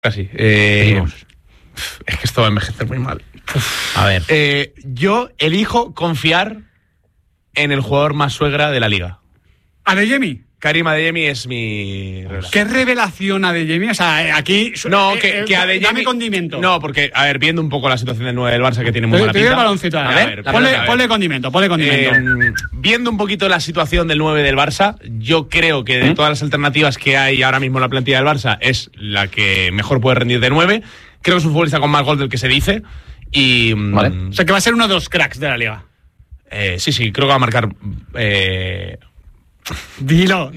Casi. Es que esto va a envejecer muy mal. A ver. Yo elijo confiar en el jugador más suegra de la liga. ¿Adeyemi? Karim Adeyemi es mi revelación. ¿Qué revelación Adeyemi? O sea, aquí... No, que Adeyemi... Dame condimento. No, porque, a ver, viendo un poco la situación del 9 del Barça, que tiene muy buena Te doy pinta... el baloncito. A ver, ponle condimento, viendo un poquito la situación del 9 del Barça, yo creo que de todas las alternativas que hay ahora mismo en la plantilla del Barça, es la que mejor puede rendir de 9. Creo que es un futbolista con más gol del que se dice. Y... Vale. O sea, que va a ser uno de los cracks de la liga. Sí, creo que va a marcar... Dilo.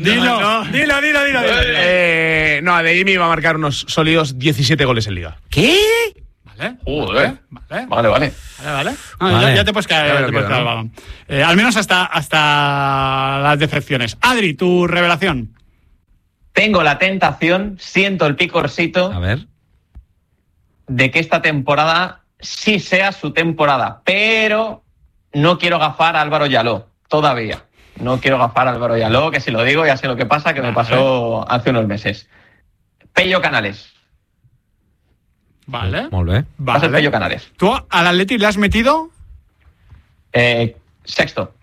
No, Adeyemi va a marcar unos sólidos 17 goles en liga. ¿Qué? Vale. Joder. Vale. No, Vale. Ya te puedes caer, el balón. Al menos hasta las decepciones. Adri, tu revelación. Tengo la tentación, siento el picorcito A ver. de que esta temporada sí sea su temporada, pero no quiero gafar a Álvaro Yaló, todavía. No quiero gafar a Álvaro Yaló, que si lo digo ya sé lo que pasa, que me pasó hace unos meses. Pello Canales. Vale. Molt bé. Va a ser Pello Canales. ¿Tú al Atleti le has metido? Sexto.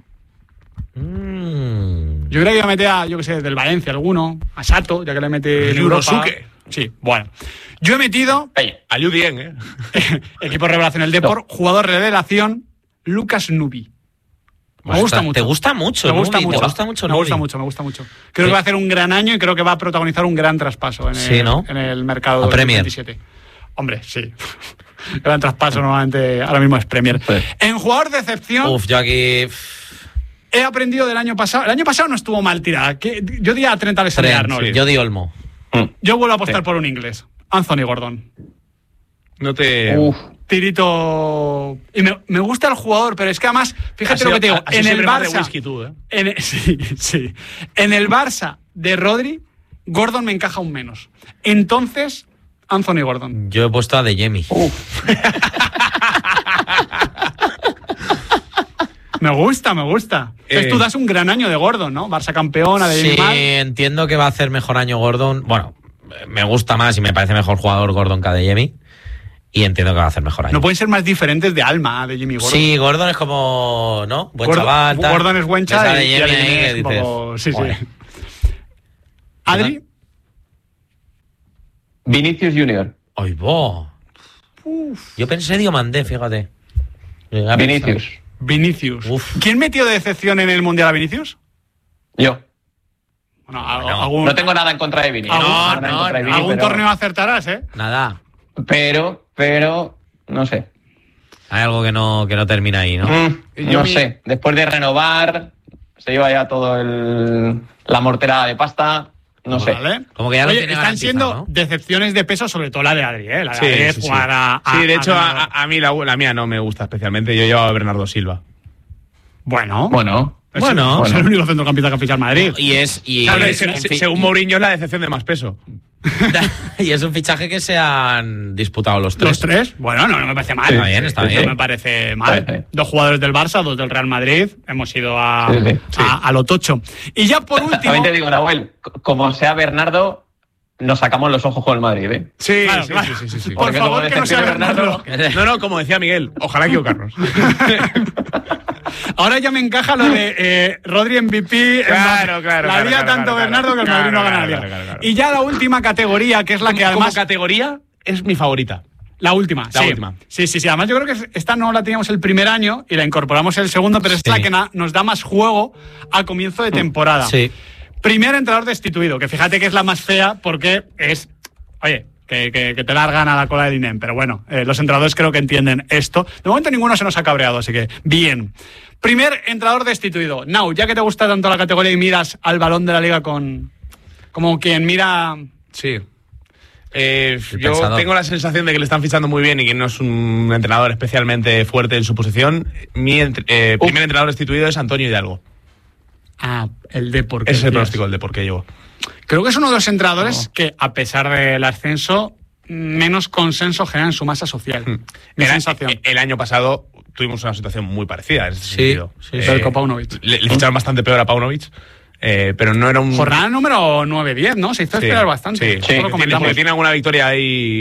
Yo creo que iba a meter a, yo que sé, del Valencia alguno, a Sato, ya que le mete en Europa. Yunosuke. Sí, bueno. Yo he metido Pello. Ayú bien, equipo revelación el Depor, jugador revelación, Lucas Nubi. Me gusta mucho. ¿Te gusta mucho? Me gusta Nubi? mucho. ¿Te gusta mucho? Me Nubi? gusta mucho. Creo que va a hacer un gran año y creo que va a protagonizar un gran traspaso en el, Sí, ¿no? en el mercado A Premier. 2027. Hombre, sí. Gran traspaso normalmente ahora mismo es Premier. Sí. En jugador de excepción, Uf, yo aquí... he aprendido del año pasado. El año pasado no estuvo mal tirada. Yo diría a Trent Alexander-Arnold. Sí. Yo di Olmo. Yo vuelvo a apostar por un inglés. Anthony Gordon. No te... Tirito. Y me gusta el jugador, pero es que además, fíjate lo que te digo, en el Barça. Whisky tú, Sí. En el Barça de Rodri, Gordon me encaja un menos. Entonces, Anthony Gordon. Yo he puesto a Adeyemi. Me gusta. Entonces tú das un gran año de Gordon, ¿no? Barça campeón, Sí, mal. entiendo que va a hacer mejor año Gordon. Bueno, me gusta más y me parece mejor jugador Gordon que Adeyemi. Y entiendo que va a hacer mejor año. No pueden ser más diferentes de alma de Jimmy Gordon. Sí, Gordon es como, ¿no? Buen chaval. Tal. Gordon es buen chaval. Adeyemi ahí que es un dices, poco... Sí. joder. Adri. Vinicius Junior. ¡Ay, bo! Yo pensé Diomandé, fíjate. Vinicius. Uf. ¿Quién metió de decepción en el Mundial a Vinicius? Yo. Bueno, No tengo nada en contra de Vini. Algún torneo acertarás, ¿eh? Nada. Pero, no sé. Hay algo que no termina ahí, ¿no? No sé. Después de renovar, se lleva ya la morterada de pasta. No sé. Vale. Como que ya lo Oye, tiene están garantizado, siendo ¿no? decepciones de peso, sobre todo la de Adri, ¿eh? La de Adri es jugar a... Sí, de hecho, a mí la mía no me gusta especialmente. Yo llevaba a Bernardo Silva. Bueno. Es el único centrocampista que ha fichado en Madrid. Claro, según Mourinho es la decepción de más peso. Y es un fichaje que se han disputado los tres. ¿Los tres? Bueno, no me parece mal. Está bien. No me parece mal. Sí. 2 jugadores del Barça, 2 del Real Madrid. Hemos ido a lo tocho. Y ya por último... También te digo, Nahuel, como sea Bernardo, nos sacamos los ojos con el Madrid, ¿eh? Sí. Por Porque favor, como que no sea decepcione Bernardo. No, como decía Miguel, ojalá equivocarnos. Ahora ya me encaja lo de Rodri MVP. Claro. La haría tanto Bernardo que el Madrid no gana la liga. Claro. Y ya la última categoría, que es la que además... Como categoría, es mi favorita. La última. Sí. Además yo creo que esta no la teníamos el primer año y la incorporamos el segundo, pero es la que nos da más juego al comienzo de temporada. Sí. Primer entrenador destituido, que fíjate que es la más fea porque es... Oye, que te largan a la cola del INEM, pero bueno, los entrenadores creo que entienden esto. De momento ninguno se nos ha cabreado, así que bien. Primer entrenador destituido. Now, ya que te gusta tanto la categoría y miras al Balón de la Liga como quien mira... Sí. Yo tengo la sensación de que le están fichando muy bien y que no es un entrenador especialmente fuerte en su posición. Mi primer entrenador destituido es Antonio Hidalgo. El Depor. Ese es el pronóstico del Depor que llevo. Creo que es uno de los entrenadores que, a pesar del ascenso, menos consenso genera en su masa social. Mi sensación. El año pasado tuvimos una situación muy parecida en ese sentido. El Paunovic. Le ficharon bastante peor a Paunovic. pero no era un... Jornada número 9-10, ¿no? Se hizo esperar bastante. Sí, Eso lo tiene, comentamos. porque tiene alguna victoria ahí